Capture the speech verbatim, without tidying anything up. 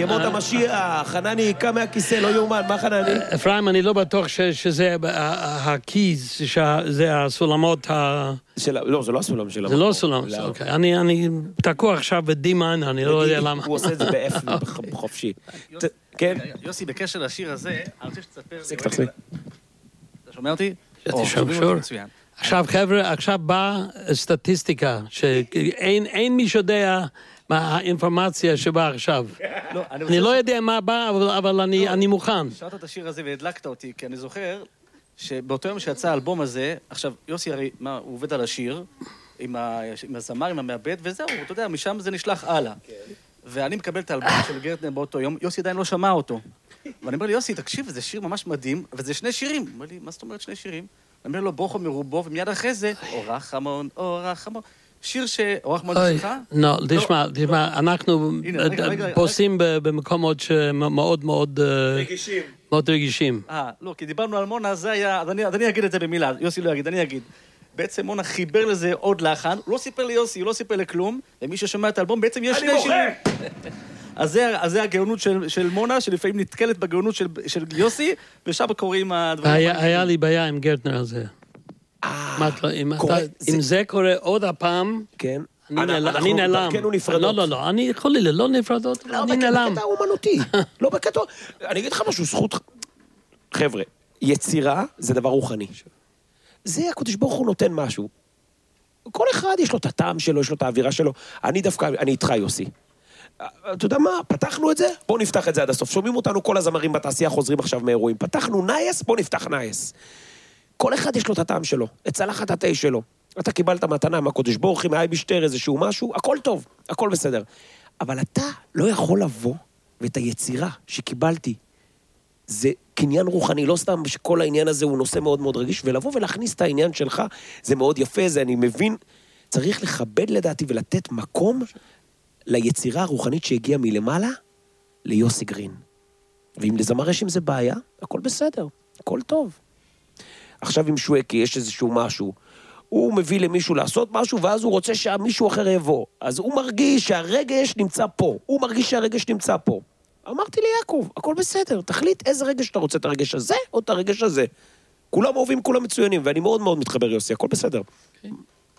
ימות המשיח, חנני קם מהכיסא, לא יאומן, מה חנני? אפרים, אני לא בטוח שזה הקיז, שזה הסולמות ה... לא, זה לא הסולם של המקום. זה לא סולם, אוקיי. אני תקוע עכשיו בדימן, אני לא יודע למה. הוא עושה את זה באף בחופשי. כן? יוסי, בקשר לשיר הזה, אני רוצה שתספר... תפסיק, תפסיק. אתה שומע אותי? שומעים אותי. עכשיו, חבר'ה, עכשיו באה סטטיסטיקה, שאין מי שיודע מה האינפורמציה שבאה עכשיו. אני לא יודע מה בא, אבל אני מוכן. שרת את השיר הזה והדלקת אותי, כי אני זוכר שבאותו יום שיצא האלבום הזה, עכשיו, יוסי הרי, מה, הוא עובד על השיר, עם הזמר, עם המעבד, וזהו, אתה יודע, משם זה נשלח הלאה. ואני מקבל את האלבום של גרטנר באותו יום, יוסי עדיין לא שמע אותו. ואני אומר לי, יוסי, תקשיב, זה שיר ממש מדהים, וזה שני שירים. הוא אומר לי, מה זאת אומרת שני שירים? אני אומר לו, ברוכו מרובו, ומיד אחרי זה, אורח חמון, אורח חמון. שיר ש... אורח חמון שלך? לא, תשמע, תשמע, אנחנו פוסעים במקומות שמאוד מאוד... רגישים. מאוד רגישים. אה, לא, כי דיברנו על מונה, זה היה... אז אני אגיד את זה במילה, יוסי לא יגיד, אני אגיד. בעצם מונה חיבר לזה עוד לחן, הוא לא סיפר לי יוסי, הוא לא סיפר לכלום, ומי ששומע את האלבום, בעצם יש שני שירים. אז זה הגאונות של מונה, שלפעמים נתקלת בגאונות של יוסי, ושם קוראים הדברים. היה לי בעיה עם גרטנר הזה. אם זה קורה עוד הפעם, אני נעלם. לא, לא, לא, אני יכול לי, לא נפרדות, אני נעלם. בקטע אומנותי, לא בקטע... אני אגיד לך משהו, זכות... חבר'ה, יצירה זה דבר רוחני. זה הקדוש ברוך הוא נותן משהו. כל אחד יש לו את הטעם שלו, יש לו את האווירה שלו. אני דווקא, אני איתך יוסי. אתה יודע מה? פתחנו את זה? בואו נפתח את זה עד הסוף. שומעים אותנו כל הזמרים בתעשייה חוזרים עכשיו מאירועים. פתחנו נייס, בואו נפתח נייס. כל אחד יש לו את הטעם שלו, את צלחת התה שלו. אתה קיבלת מתנה מהקדוש ברוך הוא, מהאייבשטר איזשהו משהו, הכל טוב, הכל בסדר. אבל אתה לא יכול לבוא, ואת היצירה שקיבלתי, זה קניין רוחני, לא סתם שכל העניין הזה הוא נושא מאוד מאוד רגיש, ולבוא ולהכניס את העניין שלך, זה מאוד יפה, זה אני מבין, צריך לכבד לדעתי ולתת מקום ליצירה הרוחנית שהגיעה מלמעלה, ליוסי גרין. ואם לזמר יש עם זה בעיה, הכל בסדר, הכל טוב. עכשיו עם שווקי יש איזשהו משהו, הוא מביא למישהו לעשות משהו, ואז הוא רוצה שמישהו אחר יבוא. אז הוא מרגיש שהרגש נמצא פה, הוא מרגיש שהרגש נמצא פה. אמרתי לי, יעקב, הכל בסדר, תחליט איזה רגש אתה רוצה, את הרגש הזה או את הרגש הזה. כולם אוהבים, כולם מצוינים, ואני מאוד מאוד מתחבר יוסי, הכל בסדר. Okay.